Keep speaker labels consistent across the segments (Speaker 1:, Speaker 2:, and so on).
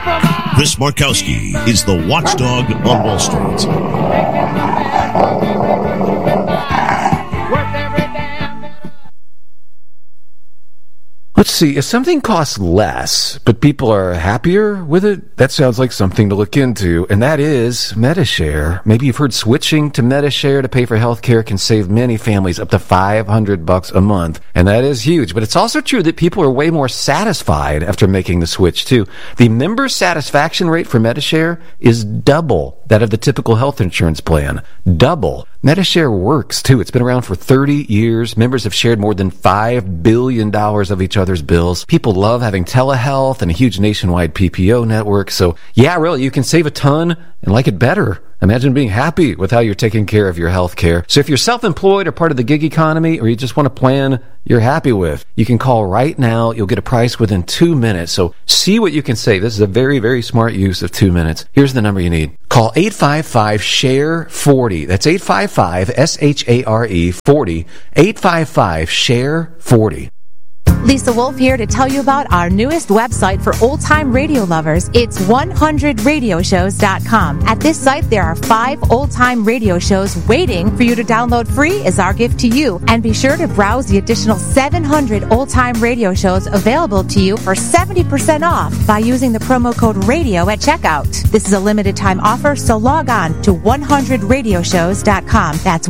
Speaker 1: Chris Markowski is the watchdog on Wall Street.
Speaker 2: Let's see, if something costs less, but people are happier with it, that sounds like something to look into, and that is Medi-Share. Maybe you've heard switching to Medi-Share to pay for health care can save many families up to $500 a month, and that is huge. But it's also true that people are way more satisfied after making the switch, too. The member satisfaction rate for Medi-Share is double that of the typical health insurance plan. Double. Medi-Share works, too. It's been around for 30 years. Members have shared more than $5 billion of each other's bills. People love having telehealth and a huge nationwide PPO network. So, yeah, really, you can save a ton and like it better. Imagine being happy with how you're taking care of your health care. So if you're self-employed or part of the gig economy, or you just want a plan you're happy with, you can call right now. You'll get a price within 2 minutes. So see what you can save. This is a very, very smart use of 2 minutes. Here's the number you need. Call 855-SHARE-40. That's 855-SHARE-40. 855-SHARE-40.
Speaker 3: Lisa Wolf here to tell you about our newest website for old-time radio lovers. It's 100radioshows.com. At this site, there are 5 old-time radio shows waiting for you to download free as our gift to you. And be sure to browse the additional 700 old-time radio shows available to you for 70% off by using the promo code RADIO at checkout. This is a limited-time offer, so log on to 100radioshows.com. That's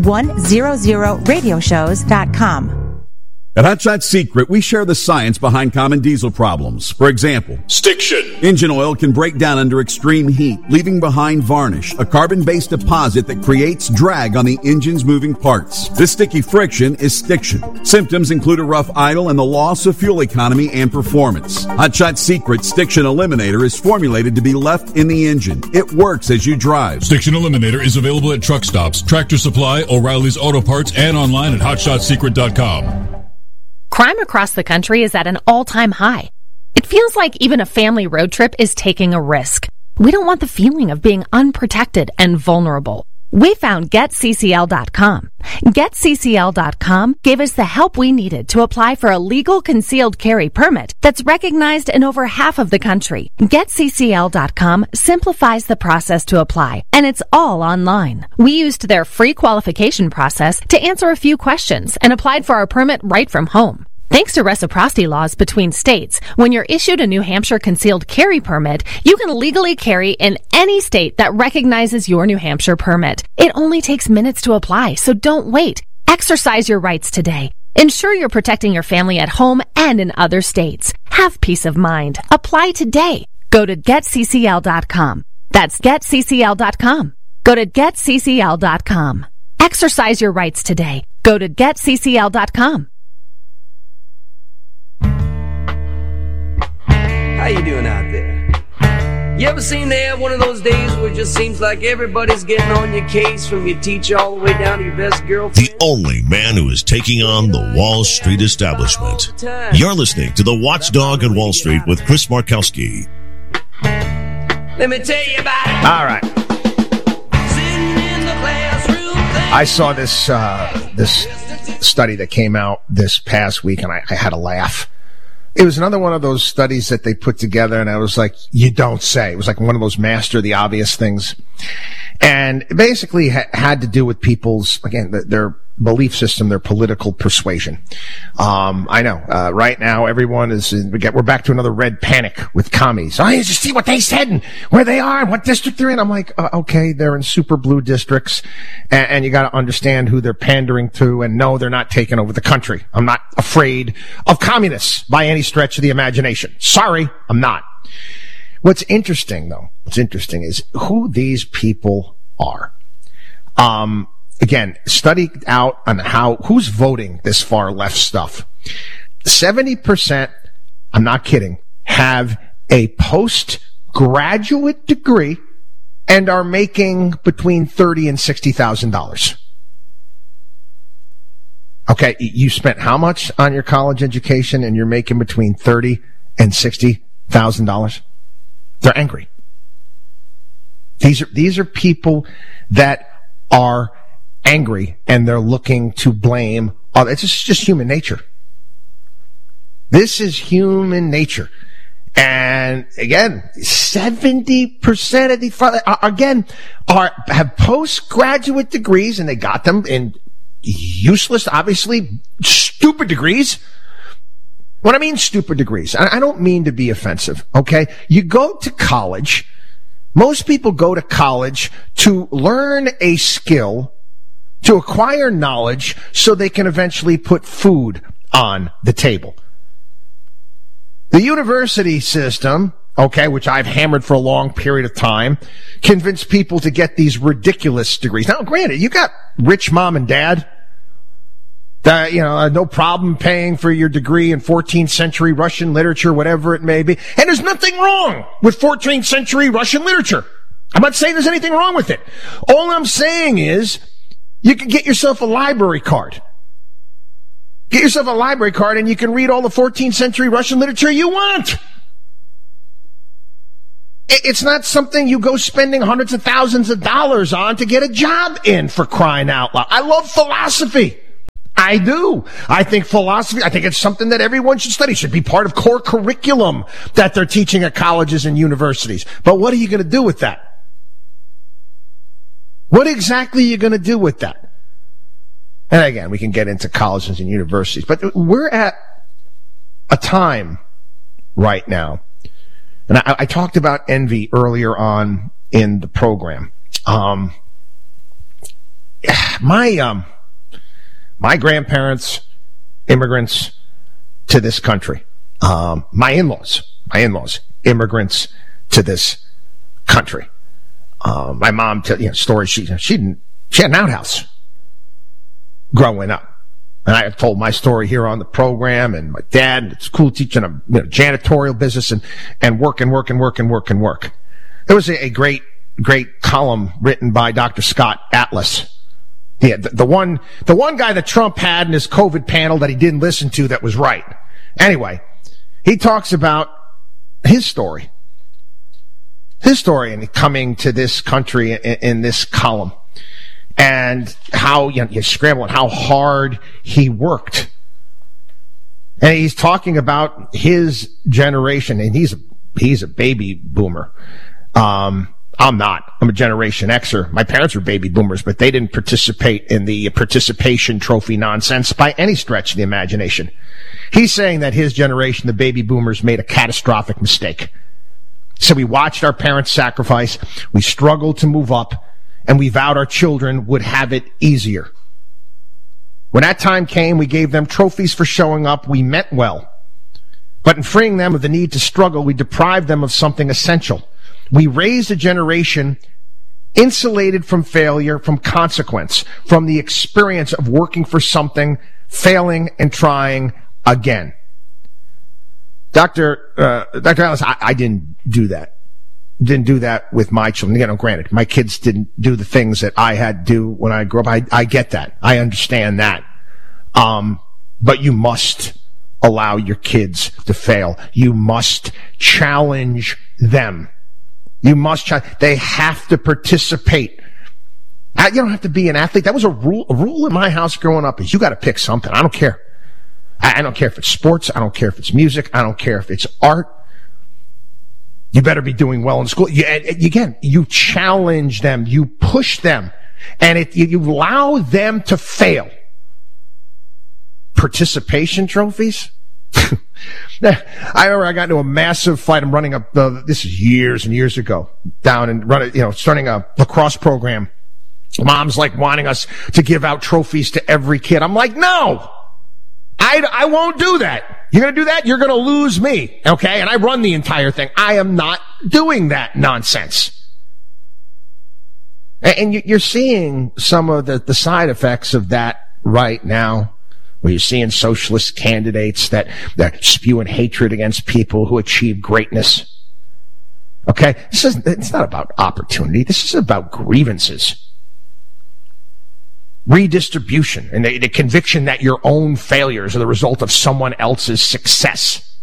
Speaker 3: 100radioshows.com.
Speaker 4: At Hot Shot Secret, we share the science behind common diesel problems. For example,
Speaker 5: stiction.
Speaker 4: Engine oil can break down under extreme heat, leaving behind varnish, a carbon-based deposit that creates drag on the engine's moving parts. This sticky friction is stiction. Symptoms include a rough idle and the loss of fuel economy and performance. Hot Shot Secret Stiction Eliminator is formulated to be left in the engine. It works as you drive.
Speaker 5: Stiction Eliminator is available at truck stops, Tractor Supply, O'Reilly's Auto Parts, and online at HotShotSecret.com.
Speaker 6: Crime across the country is at an all-time high. It feels like even a family road trip is taking a risk. We don't want the feeling of being unprotected and vulnerable. We found GetCCL.com. GetCCL.com gave us the help we needed to apply for a legal concealed carry permit that's recognized in over half of the country. GetCCL.com simplifies the process to apply, and it's all online. We used their free qualification process to answer a few questions and applied for our permit right from home. Thanks to reciprocity laws between states, when you're issued a New Hampshire concealed carry permit, you can legally carry in any state that recognizes your New Hampshire permit. It only takes minutes to apply, so don't wait. Exercise your rights today. Ensure you're protecting your family at home and in other states. Have peace of mind. Apply today. Go to GetCCL.com. That's GetCCL.com. Go to GetCCL.com. Exercise your rights today. Go to GetCCL.com.
Speaker 7: How you doing out there? You ever seem to have one of those days where it just seems like everybody's getting on your case, from your teacher all the way down to your best girlfriend?
Speaker 1: The only man who is taking on the Wall Street establishment. You're listening to The Watchdog on Wall Street with Chris Markowski.
Speaker 7: Let me tell you about it.
Speaker 8: All right. I saw this study that came out this past week, and I had a laugh. It was another one of those studies that they put together, and I was like, you don't say. It was like one of those master the obvious things. And it basically had to do with people's, again, their belief system, their political persuasion. I know, right now everyone is, we're back to another red panic with commies. I just see what they said and where they are and what district they're in. I'm like, okay, they're in super blue districts, and you gotta understand who they're pandering to, and no, they're not taking over the country. I'm not afraid of communists by any stretch of the imagination. Sorry, I'm not. What's interesting is who these people are. Again, study out on who's voting this far left stuff. 70%, I'm not kidding, have a postgraduate degree and are making between $30,000 and $60,000. Okay, you spent how much on your college education and you're making between $30,000 and $60,000? They're angry. These are people that are angry, and they're looking to blame others. It's just human nature. This is human nature. And again, 70% of have postgraduate degrees, and they got them in useless, obviously stupid degrees. When I mean stupid degrees, I don't mean to be offensive, okay? You go to college. Most people go to college to learn a skill, to acquire knowledge, so they can eventually put food on the table. The university system, okay, which I've hammered for a long period of time, convinced people to get these ridiculous degrees. Now, granted, you got rich mom and dad that, no problem paying for your degree in 14th century Russian literature, whatever it may be. And there's nothing wrong with 14th century Russian literature. I'm not saying there's anything wrong with it. All I'm saying is you can get yourself a library card. Get yourself a library card and you can read all the 14th century Russian literature you want. It's not something you go spending hundreds of thousands of dollars on to get a job in, for crying out loud. I love philosophy. I do. I think it's something that everyone should study. It should be part of core curriculum that they're teaching at colleges and universities. But what are you going to do with that? What exactly are you going to do with that? And again, we can get into colleges and universities, but we're at a time right now. And I talked about envy earlier on in the program. My grandparents, immigrants to this country. My in-laws, immigrants to this country. My mom, stories. She had an outhouse growing up. And I have told my story here on the program, and my dad, it's cool teaching a janitorial business and work. There was a great column written by Dr. Scott Atlas. Yeah, the one guy that Trump had in his COVID panel that he didn't listen to that was right. Anyway, he talks about his story and coming to this country in this column. And how you scramble and how hard he worked. And he's talking about his generation, and he's a baby boomer. I'm not. I'm a Generation Xer. My parents were baby boomers, but they didn't participate in the participation trophy nonsense by any stretch of the imagination. He's saying that his generation, the baby boomers, made a catastrophic mistake. So we watched our parents sacrifice. We struggled to move up. And we vowed our children would have it easier. When that time came, we gave them trophies for showing up. We meant well. But in freeing them of the need to struggle, we deprived them of something essential. We raised a generation insulated from failure, from consequence, from the experience of working for something, failing, and trying again. Dr. Alice, I didn't do that. Didn't do that with my children. Granted, my kids didn't do the things that I had to do when I grew up. I get that. I understand that. But you must allow your kids to fail. You must challenge them. They have to participate. You don't have to be an athlete. That was a rule in my house growing up is you got to pick something. I don't care. I don't care if it's sports. I don't care if it's music. I don't care if it's art. You better be doing well in school. You challenge them. You push them. And you allow them to fail. Participation trophies? I remember I got into a massive fight. I'm running this is years and years ago, down and starting a lacrosse program. Mom's like wanting us to give out trophies to every kid. I'm like, no! I won't do that. You're going to do that? You're going to lose me. Okay? And I run the entire thing. I am not doing that nonsense. And you're seeing some of the side effects of that right now, where you're seeing socialist candidates that they're spewing hatred against people who achieve greatness. Okay? It's not about opportunity. This is about grievances. Redistribution and the conviction that your own failures are the result of someone else's success.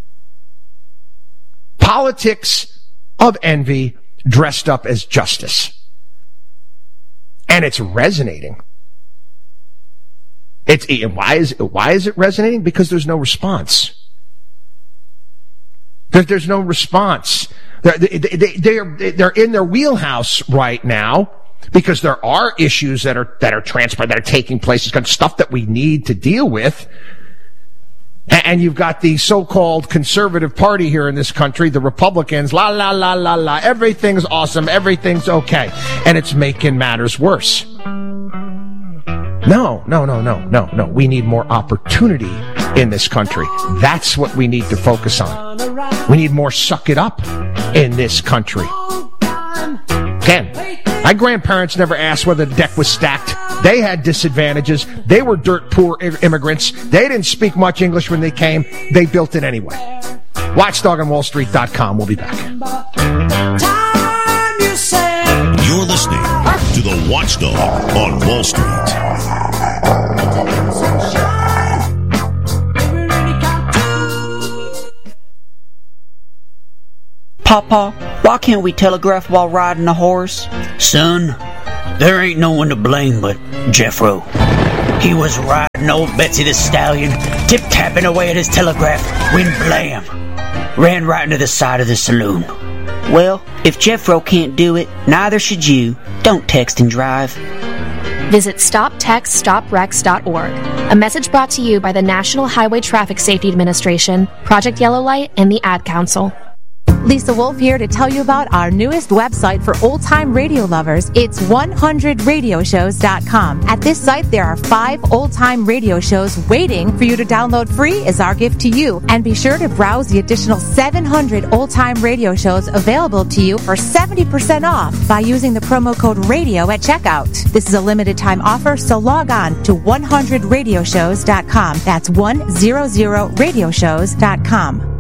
Speaker 8: Politics of envy dressed up as justice. And it's resonating. Why is it resonating? Because there's no response. There's no response. They're in their wheelhouse right now because there are issues that are transpired, that are taking place. It's got stuff that we need to deal with. And you've got the so-called conservative party here in this country, the Republicans, la, la, la, la, la, everything's awesome, everything's okay. And it's making matters worse. No. We need more opportunity in this country. That's what we need to focus on. We need more suck it up in this country. Again, my grandparents never asked whether the deck was stacked. They had disadvantages. They were dirt poor immigrants. They didn't speak much English when they came. They built it anyway. WatchdogOnWallStreet.com. We'll be back.
Speaker 1: You're listening to the Watchdog on Wall Street.
Speaker 9: Papa, why can't we telegraph while riding a horse?
Speaker 10: Son, there ain't no one to blame but Jeffro. He was riding old Betsy the Stallion, tip-tapping away at his telegraph, when blam! Ran right into the side of the saloon.
Speaker 9: Well, if Jeffro can't do it, neither should you. Don't text and drive.
Speaker 6: Visit StopTextStopWrecks.org. A message brought to you by the National Highway Traffic Safety Administration, Project Yellow Light, and the Ad Council.
Speaker 3: Lisa Wolf here to tell you about our newest website for old-time radio lovers. It's 100radioshows.com. At this site, there are 5 old-time radio shows waiting for you to download free as our gift to you. And be sure to browse the additional 700 old-time radio shows available to you for 70% off by using the promo code RADIO at checkout. This is a limited-time offer, so log on to 100radioshows.com. That's 100radioshows.com.